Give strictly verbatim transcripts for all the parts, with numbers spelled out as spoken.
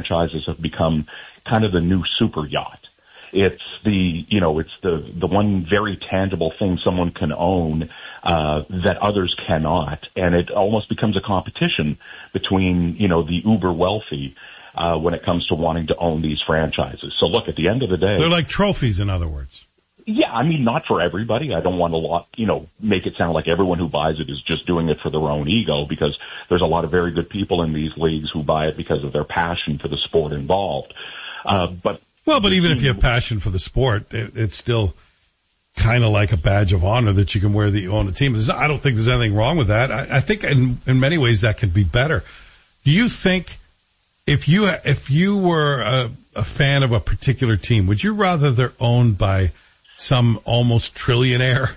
franchises have become kind of the new super yacht. It's the, you know, it's the, the one very tangible thing someone can own, uh, that others cannot. And it almost becomes a competition between, you know, the uber wealthy, uh, when it comes to wanting to own these franchises. So look, at the end of the day. They're like trophies, in other words. Yeah, I mean, not for everybody. I don't want to, lot, you know, make it sound like everyone who buys it is just doing it for their own ego, because there's a lot of very good people in these leagues who buy it because of their passion for the sport involved. Uh, but Well, but even if you have passion for the sport, it, it's still kind of like a badge of honor that you can wear that you own a team. There's, I don't think there's anything wrong with that. I, I think in, in many ways that could be better. Do you think if you if you were a, a fan of a particular team, would you rather they're owned by some almost trillionaire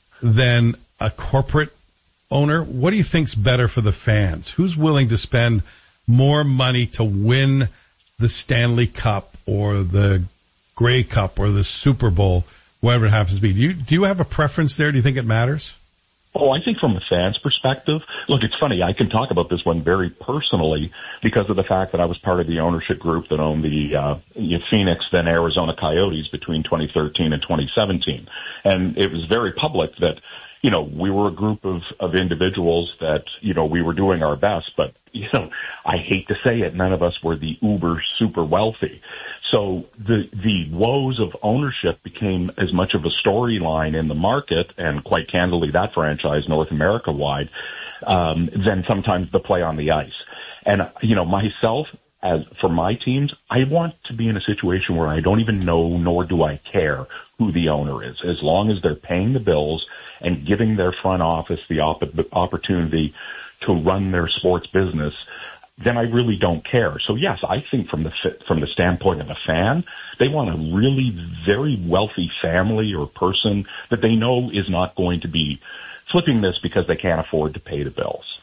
than a corporate owner? What do you think's better for the fans? Who's willing to spend more money to win the Stanley Cup or the Grey Cup or the Super Bowl, whatever it happens to be? Do you, do you have a preference there? Do you think it matters? Oh, I think from a fan's perspective, look, it's funny. I can talk about this one very personally because of the fact that I was part of the ownership group that owned the uh, Phoenix, then Arizona Coyotes between twenty thirteen and twenty seventeen. And it was very public that, you know, we were a group of, of individuals that, you know, we were doing our best, but, you know, I hate to say it, none of us were the uber super wealthy. So the, the woes of ownership became as much of a storyline in the market, and quite candidly, that franchise North America wide, um, than sometimes the play on the ice. And, you know, myself, as for my teams, I want to be in a situation where I don't even know, nor do I care who the owner is, as long as they're paying the bills and giving their front office the op- opportunity to run their sports business. Then I really don't care. So yes, I think from the from the standpoint of a fan, they want a really very wealthy family or person that they know is not going to be flipping this because they can't afford to pay the bills.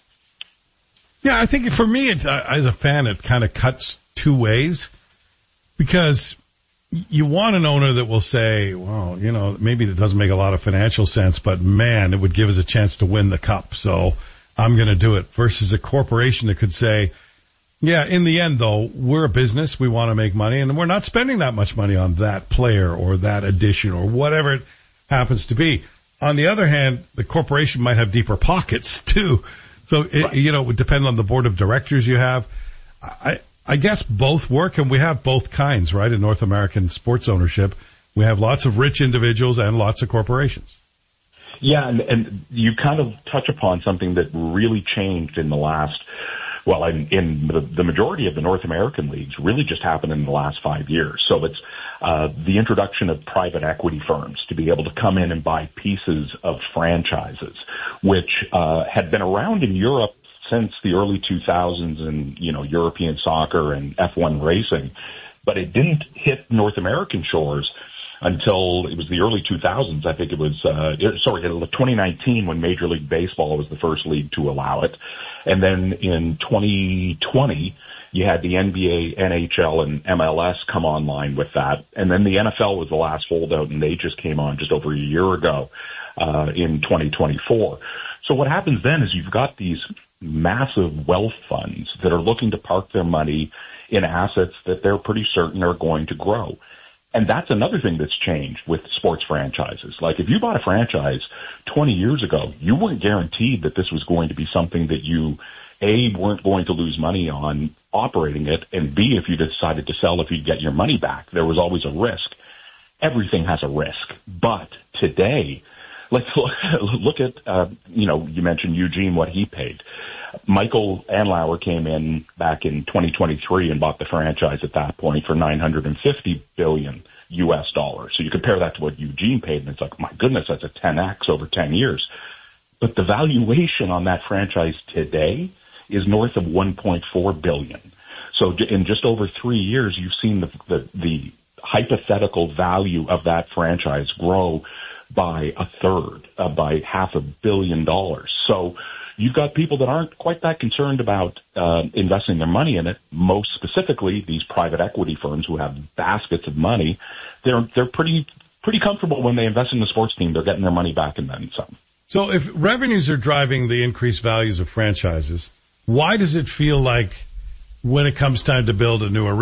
Yeah, I think for me, it, uh, as a fan, it kind of cuts two ways, because you want an owner that will say, well, you know, maybe it doesn't make a lot of financial sense, but man, it would give us a chance to win the cup, so I'm going to do it, versus a corporation that could say, yeah, in the end, though, we're a business. We want to make money, and we're not spending that much money on that player or that addition or whatever it happens to be. On the other hand, the corporation might have deeper pockets, too. So, it, right. you know, it would depend on the board of directors you have. I, I guess both work, and we have both kinds, right, in North American sports ownership. We have lots of rich individuals and lots of corporations. Yeah, and, and you kind of touch upon something that really changed in the last, well, in, in the, the majority of the North American leagues really just happened in the last five years. So it's uh, the introduction of private equity firms to be able to come in and buy pieces of franchises, which uh, had been around in Europe since the early two thousands in, you know, European soccer and F one racing, but it didn't hit North American shores until it was the early two thousands. I think it was, uh, sorry, twenty nineteen when Major League Baseball was the first league to allow it. And then in twenty twenty, you had the N B A, N H L, and M L S come online with that. And then the N F L was the last holdout, and they just came on just over a year ago, uh, in twenty twenty-four. So what happens then is you've got these massive wealth funds that are looking to park their money in assets that they're pretty certain are going to grow. And that's another thing that's changed with sports franchises. Like if you bought a franchise twenty years ago, you weren't guaranteed that this was going to be something that you, A, weren't going to lose money on operating it, and B, if you decided to sell, if you'd get your money back. There was always a risk. Everything has a risk. But today, let's look, look at, uh, you know, you mentioned Eugene, what he paid. Michael Andlauer came in back in twenty twenty-three and bought the franchise at that point for nine hundred fifty billion U S dollars. So you compare that to what Eugene paid, and it's like, my goodness, that's a ten X over ten years. But the valuation on that franchise today is north of one point four billion. So in just over three years, you've seen the, the, the hypothetical value of that franchise grow by a third, uh, by half a billion dollars. So you've got people that aren't quite that concerned about uh, investing their money in it. Most specifically, these private equity firms who have baskets of money, they're they're pretty pretty comfortable when they invest in the sports team. They're getting their money back and then some. So if revenues are driving the increased values of franchises, why does it feel like when it comes time to build a new arena,